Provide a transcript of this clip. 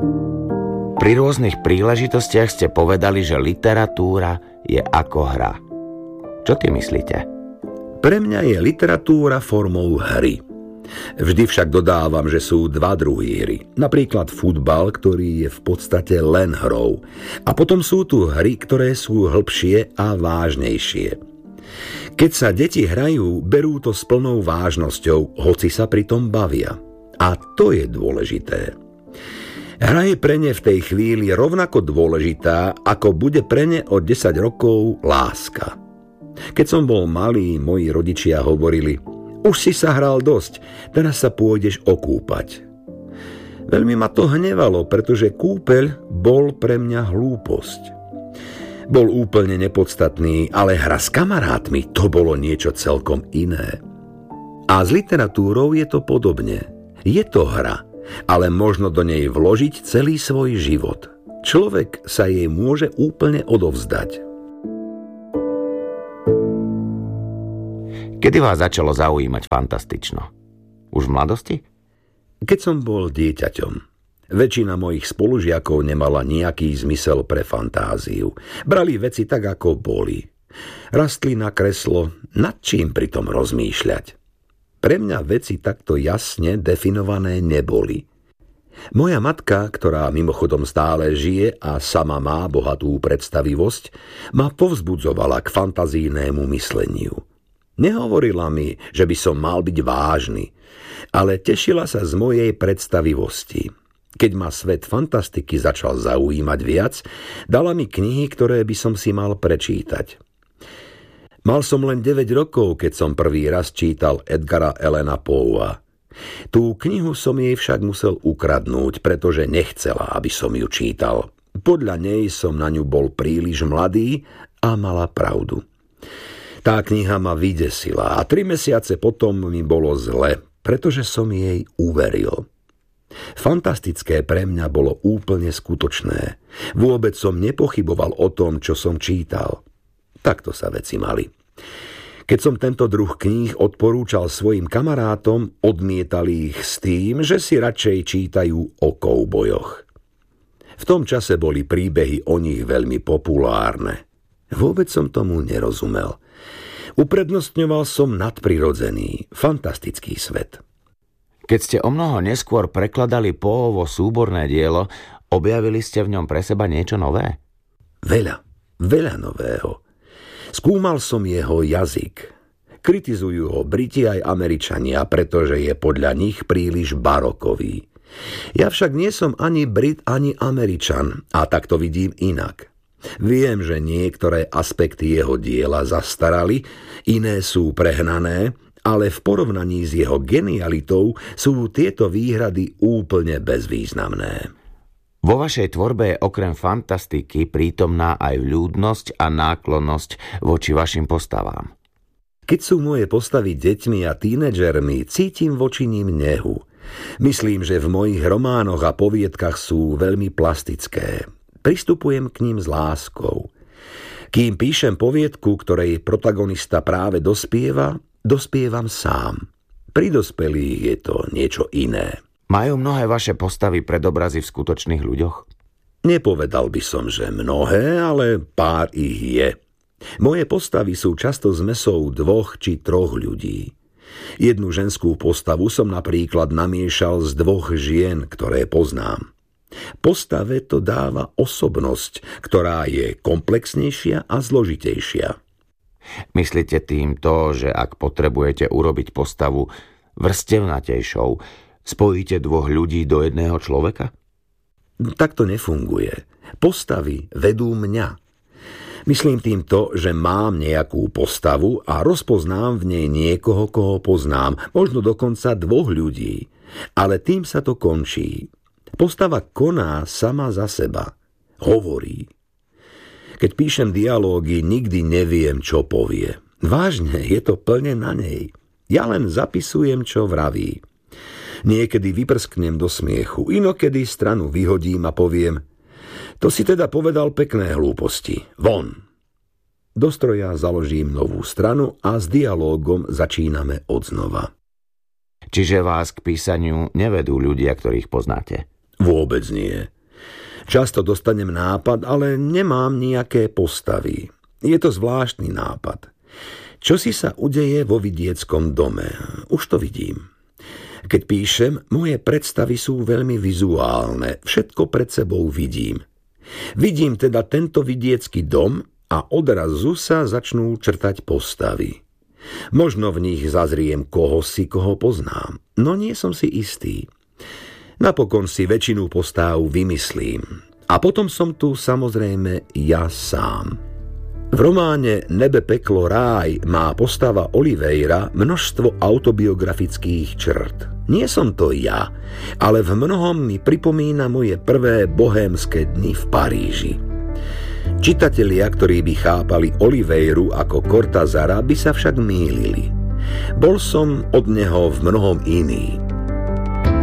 Pri rôznych príležitostiach ste povedali, že literatúra je ako hra. Čo ty myslíte? Pre mňa je literatúra formou hry. Vždy však dodávam, že sú dva druhy hry. Napríklad futbal, ktorý je v podstate len hrou. A potom sú tu hry, ktoré sú hĺbšie a vážnejšie. Keď sa deti hrajú, berú to s plnou vážnosťou, hoci sa pritom bavia. A to je dôležité. Hra je pre ne v tej chvíli rovnako dôležitá, ako bude pre ne o 10 rokov láska. Keď som bol malý, moji rodičia hovorili: už si sa hral dosť, teraz sa pôjdeš okúpať. Veľmi ma to hnevalo, pretože kúpeľ bol pre mňa hlúposť. Bol úplne nepodstatný, ale hra s kamarátmi to bolo niečo celkom iné. A s literatúrou je to podobne. Je to hra, ale možno do nej vložiť celý svoj život. Človek sa jej môže úplne odovzdať. Kedy vás začalo zaujímať fantastično? Už v mladosti? Keď som bol dieťaťom. Väčšina mojich spolužiakov nemala nejaký zmysel pre fantáziu. Brali veci tak, ako boli. Rastli na kreslo, nad čím pritom rozmýšľať. Pre mňa veci takto jasne definované neboli. Moja matka, ktorá mimochodom stále žije a sama má bohatú predstavivosť, ma povzbudzovala k fantazijnému mysleniu. Nehovorila mi, že by som mal byť vážny, ale tešila sa z mojej predstavivosti. Keď ma svet fantastiky začal zaujímať viac, dala mi knihy, ktoré by som si mal prečítať. Mal som len 9 rokov, keď som prvý raz čítal Edgara Allana Poea. Tú knihu som jej však musel ukradnúť, pretože nechcela, aby som ju čítal. Podľa nej som na ňu bol príliš mladý a mala pravdu. Tá kniha ma vydesila a 3 mesiace potom mi bolo zle, pretože som jej uveril. Fantastické pre mňa bolo úplne skutočné. Vôbec som nepochyboval o tom, čo som čítal. Takto sa veci mali. Keď som tento druh kníh odporúčal svojim kamarátom, odmietali ich s tým, že si radšej čítajú o koubojoch. V tom čase boli príbehy o nich veľmi populárne. Vôbec som tomu nerozumel. Uprednostňoval som nadprirodzený, fantastický svet. Keď ste omnoho neskôr prekladali Poeovo súborné dielo, objavili ste v ňom pre seba niečo nové? Veľa nového. Skúmal som jeho jazyk. Kritizujú ho Briti aj Američania, pretože je podľa nich príliš barokový. Ja však nie som ani Brit, ani Američan a tak to vidím inak. Viem, že niektoré aspekty jeho diela zastarali, iné sú prehnané, ale v porovnaní s jeho genialitou sú tieto výhrady úplne bezvýznamné. Vo vašej tvorbe je okrem fantastiky prítomná aj vľúdnosť a náklonnosť voči vašim postavám. Keď sú moje postavy deťmi a tínedžermi, cítim voči ním nehu. Myslím, že v mojich románoch a poviedkach sú veľmi plastické. Pristupujem k ním s láskou. Kým píšem poviedku, ktorej protagonista práve dospievam sám. Pri dospelých je to niečo iné. Majú mnohé vaše postavy predobrazy v skutočných ľuďoch? Nepovedal by som, že mnohé, ale pár ich je. Moje postavy sú často zmesou 2 či 3 ľudí. Jednu ženskú postavu som napríklad namiešal z 2 žien, ktoré poznám. Postave to dáva osobnosť, ktorá je komplexnejšia a zložitejšia. Myslíte tým to, že ak potrebujete urobiť postavu vrstevnatejšou, spojíte 2 ľudí do jedného človeka? Tak to nefunguje. Postavy vedú mňa. Myslím tým to, že mám nejakú postavu a rozpoznám v nej niekoho, koho poznám, možno dokonca 2 ľudí. Ale tým sa to končí. Postava koná sama za seba. Hovorí. Keď píšem dialógy, nikdy neviem, čo povie. Vážne, je to plne na nej. Ja len zapisujem, čo vraví. Niekedy vyprsknem do smiechu, inokedy stranu vyhodím a poviem: to si teda povedal pekné hlúposti. Von! Do stroja založím novú stranu a s dialógom začíname odznova. Čiže vás k písaniu nevedú ľudia, ktorých poznáte? Vôbec nie. Často dostanem nápad, ale nemám nejaké postavy. Je to zvláštny nápad. Čo si sa udeje vo vidieckom dome? Už to vidím. Keď píšem, moje predstavy sú veľmi vizuálne. Všetko pred sebou vidím. Vidím teda tento vidiecký dom a odrazu sa začnú črtať postavy. Možno v nich zazriem koho poznám, no nie som si istý. Napokon si väčšinu postáv vymyslím. A potom som tu samozrejme ja sám. V románe Nebe, peklo, ráj má postava Oliveira množstvo autobiografických črt. Nie som to ja, ale v mnohom mi pripomína moje prvé bohémske dni v Paríži. Čitatelia, ktorí by chápali Oliveiru ako Cortázara, by sa však mýlili. Bol som od neho v mnohom iný.